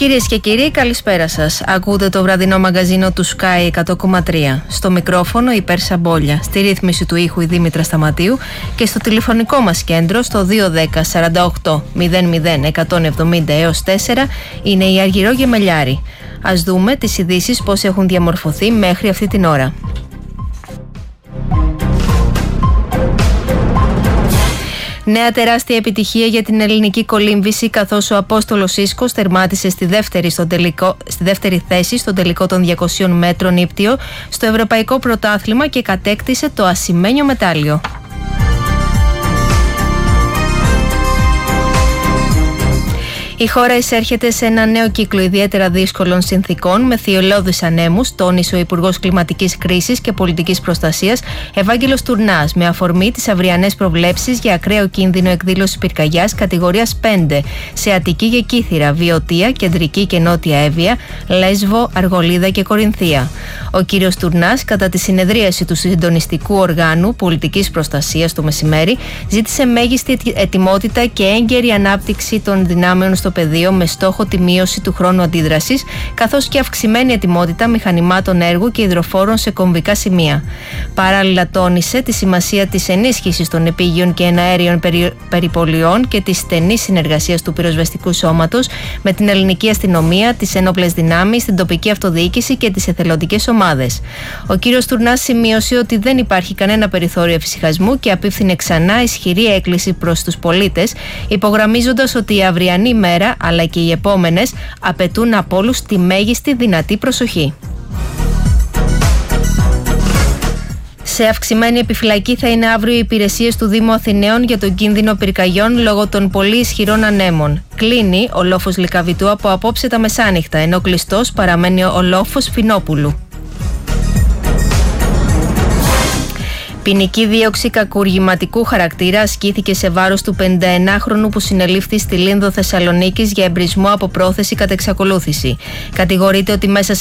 Κυρίες και κύριοι, καλησπέρα σας. Ακούτε το βραδινό μαγκαζίνο του Sky 100,3. Στο μικρόφωνο η Πέρσα Μπόλια, στη ρύθμιση του ήχου η Δήμητρα Σταματίου και στο τηλεφωνικό μας κέντρο στο 210 48 00 170 έως 4 είναι η Αργυρό Γεμελιάρη. Ας δούμε τις ειδήσεις πώς έχουν διαμορφωθεί μέχρι αυτή την ώρα. Νέα τεράστια επιτυχία για την ελληνική κολύμβηση, καθώς ο Απόστολος Ίσκος τερμάτισε στη δεύτερη θέση στον τελικό των 200 μέτρων ύπτιο στο Ευρωπαϊκό Πρωτάθλημα και κατέκτησε το ασημένιο μετάλλιο. Η χώρα εισέρχεται σε ένα νέο κύκλο ιδιαίτερα δύσκολων συνθήκων με θυελλώδεις ανέμους, τόνισε ο Υπουργός Κλιματικής Κρίσης και Πολιτικής Προστασίας Ευάγγελος Τουρνάς, με αφορμή τις αυριανές προβλέψεις για ακραίο κίνδυνο εκδήλωσης πυρκαγιάς κατηγορίας 5 σε Αττική και Κύθυρα, Βιωτία, Κεντρική και Νότια Εύβοια, Λέσβο, Αργολίδα και Κορινθία. Ο κύριος Τουρνάς, κατά τη συνεδρίαση του Συντονιστικού Οργάνου Πολιτικής Προστασίας το μεσημέρι, ζήτησε μέγιστη ετοιμότητα και έγκαιρη ανάπτυξη των δυνάμεων στο πεδίο με στόχο τη μείωση του χρόνου αντίδρασης, καθώς και αυξημένη ετοιμότητα μηχανημάτων έργου και υδροφόρων σε κομβικά σημεία. Παράλληλα, τόνισε τη σημασία της ενίσχυσης των επίγειων και εναέριων περιπολιών και της στενής συνεργασίας του πυροσβεστικού σώματος με την ελληνική αστυνομία, τις ένοπλες δυνάμεις, την τοπική αυτοδιοίκηση και τις εθελοντικές ομάδες. Ο κύριος Τουρνάς σημείωσε ότι δεν υπάρχει κανένα περιθώριο εφησυχασμού και απίφθινε ξανά ισχυρή έκκληση προς τους πολίτες, υπογραμμίζοντας ότι η αυριανή μέρα αλλά και οι επόμενες απαιτούν από όλους τη μέγιστη δυνατή προσοχή. Σε αυξημένη επιφυλακή θα είναι αύριο οι υπηρεσίες του Δήμου Αθηναίων για τον κίνδυνο πυρκαγιών λόγω των πολύ ισχυρών ανέμων. Κλείνει ο λόφος Λυκαβητού από απόψε τα μεσάνυχτα, ενώ κλειστός παραμένει ο λόφος Φινόπουλου. Ποινική δίωξη κακουργηματικού χαρακτήρα ασκήθηκε σε βάρος του 51χρονου που συνελήφθη στη Λίνδο Θεσσαλονίκης για εμπρισμό από πρόθεση κατά εξακολούθηση. Κατηγορείται ότι μέσα